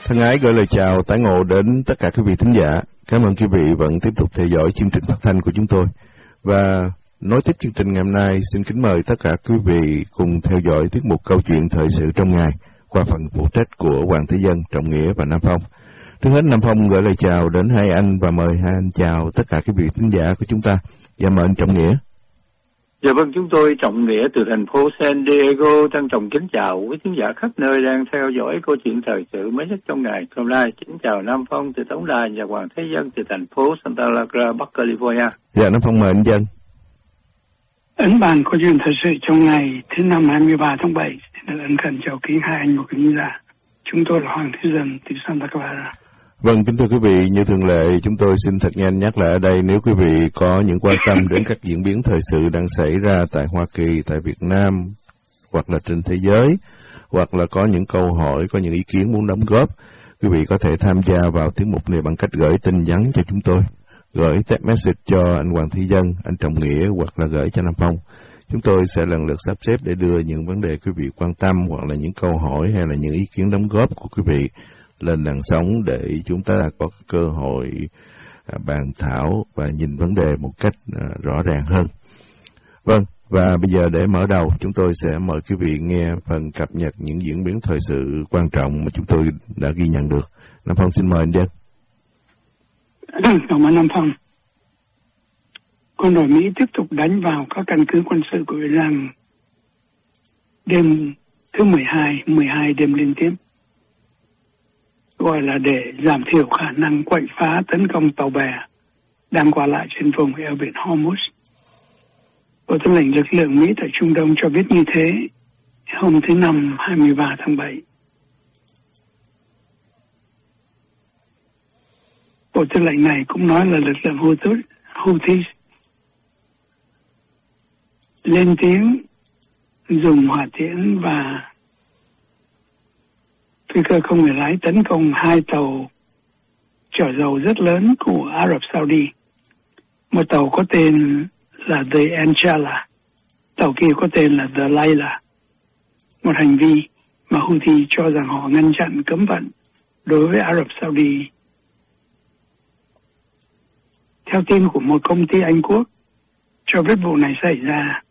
Thân ái gửi lời chào tái ngộ đến tất cả quý vị thính giả. Cảm ơn quý vị vẫn tiếp tục theo dõi chương trình phát thanh của chúng tôi. Và nối tiếp chương trình ngày hôm nay, xin kính mời tất cả quý vị cùng theo dõi tiết mục Câu chuyện thời sự trong ngày qua phần phụ trách của Hoàng Thế Dân, Trọng Nghĩa và Nam Phong. Trước hết, Nam Phong gửi lời chào đến hai anh và mời hai anh chào tất cả quý vị thính giả của chúng ta. Và mời anh Trọng Nghĩa. Dạ vâng, chúng tôi Trọng Nghĩa từ thành phố San Diego trân trọng kính chào quý khán giả khắp nơi đang theo dõi câu chuyện thời sự mới nhất trong ngày hôm nay. Kính chào Nam Phong từ Tổng đài và Hoàng Thế Dân từ thành phố Santa Clara, Bắc California. Dạ, Nam Phong mời anh Dân. Ấn bản câu chuyện thời sự trong ngày thứ năm 23 tháng 7 xin được ân cần chào kính hai anh và kính giả. Chúng tôi là Hoàng Thế Dân từ Santa Clara. Vâng, kính thưa quý vị, như thường lệ, chúng tôi xin thật nhanh nhắc lại ở đây, nếu quý vị có những quan tâm đến các diễn biến thời sự đang xảy ra tại Hoa Kỳ, tại Việt Nam, hoặc là trên thế giới, hoặc là có những câu hỏi, có những ý kiến muốn đóng góp, quý vị có thể tham gia vào tiết mục này bằng cách gửi tin nhắn cho chúng tôi, gửi text message cho anh Hoàng Thế Dân, anh Trọng Nghĩa, hoặc là gửi cho Nam Phong. Chúng tôi sẽ lần lượt sắp xếp để đưa những vấn đề quý vị quan tâm, hoặc là những câu hỏi hay là những ý kiến đóng góp của quý vị lên làn sóng để chúng ta có cơ hội bàn thảo và nhìn vấn đề một cách rõ ràng hơn. Vâng, và bây giờ để mở đầu, chúng tôi sẽ mời quý vị nghe phần cập nhật những diễn biến thời sự quan trọng mà chúng tôi đã ghi nhận được. Nam Phong xin mời anh Dân. Cảm ơn Nam Phong. Quân đội Mỹ tiếp tục đánh vào các căn cứ quân sự của Iran đêm thứ 12 đêm liên tiếp, gọi là để giảm thiểu khả năng quậy phá tấn công tàu bè đang qua lại trên vùng eo biển Hormuz. Bộ Tư lệnh lực lượng Mỹ tại Trung Đông cho biết như thế hôm thứ Năm 23 tháng 7. Bộ Tư lệnh này cũng nói là lực lượng Houthi lên tiếng dùng hỏa tiễn và phi cơ không người lái tấn công hai tàu chở dầu rất lớn của Ả Rập Saudi. Một tàu có tên là The Anchala, tàu kia có tên là The Layla. Một hành vi mà Houthi cho rằng họ ngăn chặn cấm vận đối với Ả Rập Saudi. Theo tin của một công ty Anh Quốc cho biết vụ này xảy ra